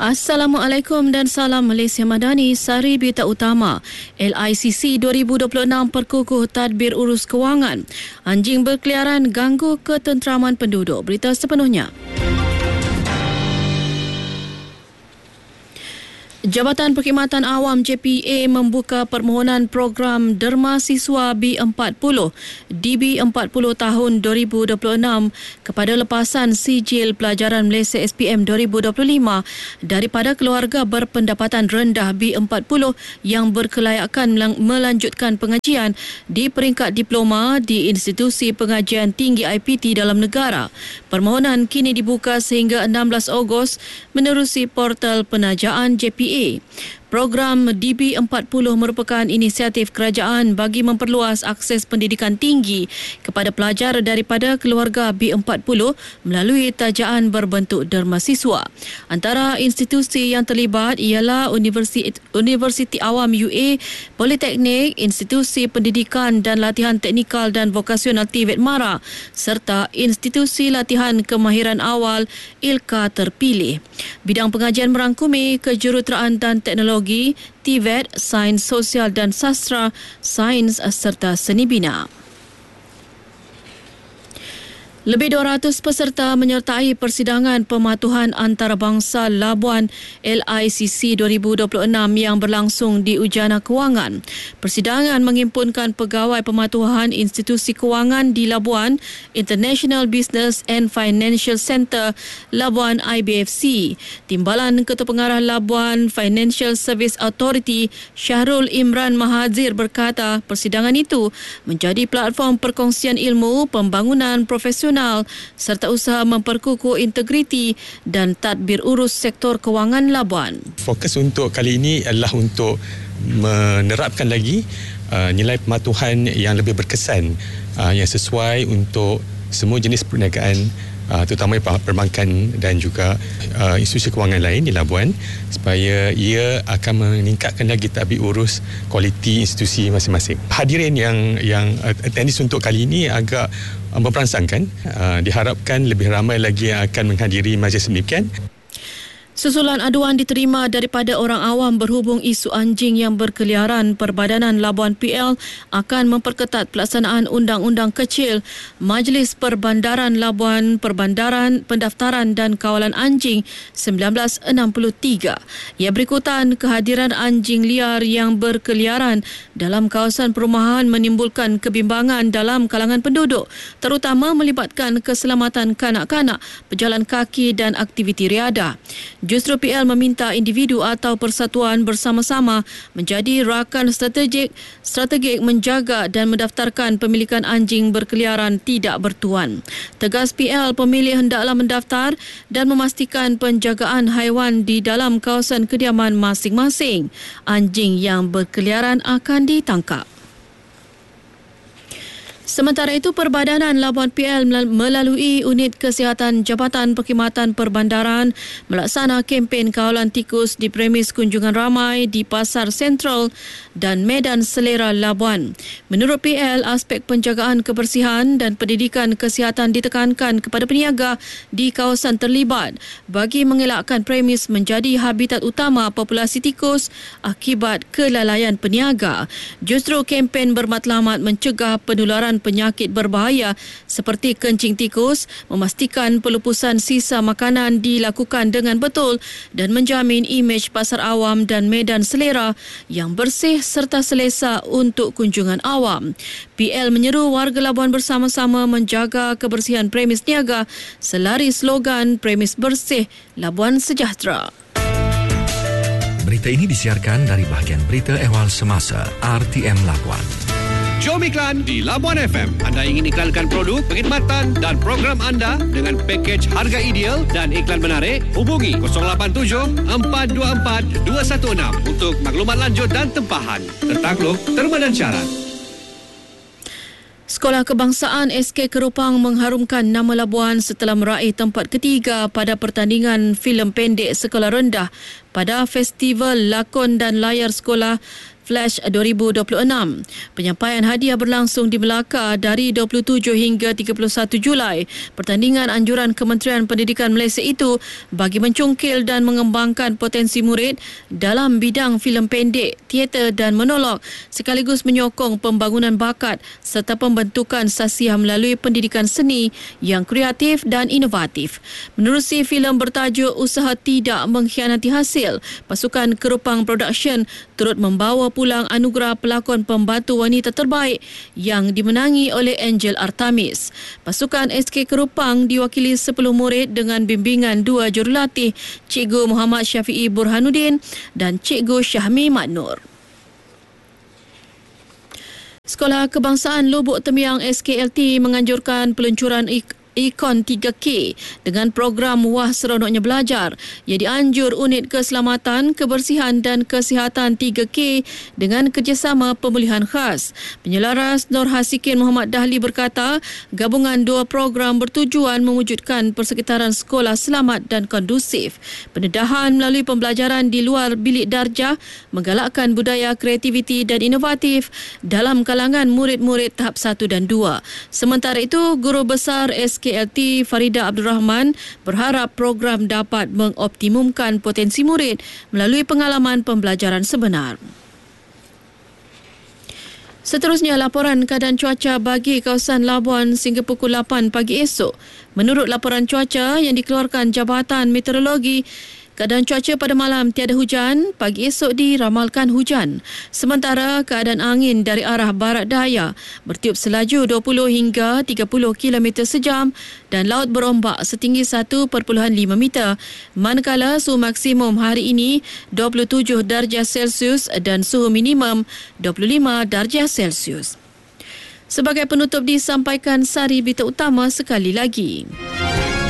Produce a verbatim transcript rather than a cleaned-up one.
Assalamualaikum dan salam Malaysia Madani. Sari berita utama. L I C C dua ribu dua puluh enam perkukuh tadbir urus kewangan. Anjing berkeliaran ganggu ketenteraman penduduk. Berita sepenuhnya. Jabatan Perkhidmatan Awam J P A membuka permohonan program Derma Siswa B empat puluh D B empat puluh tahun dua ribu dua puluh enam kepada lepasan Sijil Pelajaran Malaysia S P M dua ribu dua puluh lima daripada keluarga berpendapatan rendah B empat puluh yang berkelayakan melanjutkan pengajian di peringkat diploma di institusi pengajian tinggi I P T dalam negara. Permohonan kini dibuka sehingga enam belas Ogos menerusi portal penajaan J P A. Program D B empat puluh merupakan inisiatif kerajaan bagi memperluas akses pendidikan tinggi kepada pelajar daripada keluarga B empat puluh melalui tajaan berbentuk derma siswa. Antara institusi yang terlibat ialah Universiti, Universiti Awam U A, Politeknik, Institusi Pendidikan dan Latihan Teknikal dan Vokasional T V E T Mara serta Institusi Latihan Kemahiran Awal I L K A terpilih. Bidang pengajian merangkumi kejuruteraan dan teknologi, T V E T, Sains Sosial dan Sastra, Sains serta Seni Bina. Lebih dua ratus peserta menyertai persidangan pematuhan antarabangsa Labuan L I C C dua ribu dua puluh enam yang berlangsung di Ujana Kewangan. Persidangan menghimpunkan pegawai pematuhan institusi kewangan di Labuan, International Business and Financial Centre Labuan I B F C. Timbalan Ketua Pengarah Labuan Financial Service Authority Syahrul Imran Mahazir berkata persidangan itu menjadi platform perkongsian ilmu, pembangunan profesional serta usaha memperkukuh integriti dan tadbir urus sektor kewangan Labuan. Fokus untuk kali ini adalah untuk menerapkan lagi uh, nilai pematuhan yang lebih berkesan uh, yang sesuai untuk semua jenis perniagaan, uh, terutama perbankan dan juga uh, institusi kewangan lain di Labuan, supaya ia akan meningkatkan lagi tadbir urus kualiti institusi masing-masing. Hadirin yang yang attendees untuk kali ini agak memperangsangkan. Uh, diharapkan lebih ramai lagi yang akan menghadiri majlis demikian. Susulan aduan diterima daripada orang awam berhubung isu anjing yang berkeliaran. Perbadanan Labuan P L akan memperketat pelaksanaan undang-undang kecil Majlis Perbandaran Labuan, Perbandaran, Pendaftaran dan Kawalan Anjing seribu sembilan ratus enam puluh tiga. Ia berikutan kehadiran anjing liar yang berkeliaran dalam kawasan perumahan menimbulkan kebimbangan dalam kalangan penduduk, terutama melibatkan keselamatan kanak-kanak, pejalan kaki dan aktiviti riadah. Justru P L meminta individu atau persatuan bersama-sama menjadi rakan strategik strategik menjaga dan mendaftarkan pemilikan anjing berkeliaran tidak bertuan. Tegas P L, pemilih hendaklah mendaftar dan memastikan penjagaan haiwan di dalam kawasan kediaman masing-masing. Anjing yang berkeliaran akan ditangkap. Sementara itu, Perbadanan Labuan P L melalui Unit Kesihatan Jabatan Perkhidmatan Perbandaran melaksana kempen kawalan tikus di premis kunjungan ramai di Pasar Sentral dan Medan Selera Labuan. Menurut P L, aspek penjagaan kebersihan dan pendidikan kesihatan ditekankan kepada peniaga di kawasan terlibat bagi mengelakkan premis menjadi habitat utama populasi tikus akibat kelalaian peniaga. Justru kempen bermatlamat mencegah penularan penyakit berbahaya seperti kencing tikus, memastikan pelupusan sisa makanan dilakukan dengan betul dan menjamin imej pasar awam dan medan selera yang bersih serta selesa untuk kunjungan awam. P L menyeru warga Labuan bersama-sama menjaga kebersihan premis niaga selari slogan Premis Bersih, Labuan Sejahtera. Berita ini disiarkan dari bahagian berita ehwal semasa R T M Labuan. Jom iklan di Labuan F M. Anda ingin iklankan produk, perkhidmatan dan program anda dengan pakej harga ideal dan iklan menarik? Hubungi kosong lapan tujuh empat dua empat dua satu enam untuk maklumat lanjut dan tempahan. Tertakluk, terma dan syarat. Sekolah Kebangsaan S K Kerupang mengharumkan nama Labuan setelah meraih tempat ketiga pada pertandingan filem pendek sekolah rendah pada Festival Lakon dan Layar Sekolah Flash dua ribu dua puluh enam. Penyampaian hadiah berlangsung di Melaka dari dua puluh tujuh hingga tiga puluh satu Julai. Pertandingan anjuran Kementerian Pendidikan Malaysia itu bagi mencungkil dan mengembangkan potensi murid dalam bidang filem pendek, teater dan monolog sekaligus menyokong pembangunan bakat serta pembentukan sasiah melalui pendidikan seni yang kreatif dan inovatif. Menerusi filem bertajuk Usaha Tidak Mengkhianati Hasil, pasukan Kerupang Production turut membawa pulang anugerah pelakon pembantu wanita terbaik yang dimenangi oleh Angel Artamis. Pasukan S K Kerupang diwakili sepuluh murid dengan bimbingan dua jurulatih, Cikgu Muhammad Syafiee Burhanuddin dan Cikgu Syahmi Maknur. Sekolah Kebangsaan Lubuk Temiang S K L T menganjurkan peluncuran ik- Ikon tiga K dengan program Wah Seronoknya Belajar. Ia dianjur Unit Keselamatan, Kebersihan dan Kesihatan tiga K dengan kerjasama pemulihan khas. Penyelaras Nur Hasikin Muhammad Dahli berkata, gabungan dua program bertujuan mewujudkan persekitaran sekolah selamat dan kondusif. Pendedahan melalui pembelajaran di luar bilik darjah menggalakkan budaya kreativiti dan inovatif dalam kalangan murid-murid tahap satu dan dua. Sementara itu, Guru Besar S K L T Farida Abdul Rahman berharap program dapat mengoptimumkan potensi murid melalui pengalaman pembelajaran sebenar. Seterusnya, laporan keadaan cuaca bagi kawasan Labuan sehingga pukul lapan pagi esok. Menurut laporan cuaca yang dikeluarkan Jabatan Meteorologi, keadaan cuaca pada malam tiada hujan, pagi esok diramalkan hujan. Sementara keadaan angin dari arah barat daya bertiup selaju dua puluh hingga tiga puluh kilometer sejam dan laut berombak setinggi satu perpuluhan lima meter. Manakala suhu maksimum hari ini dua puluh tujuh darjah Celsius dan suhu minimum dua puluh lima darjah Celsius. Sebagai penutup disampaikan sari berita utama sekali lagi.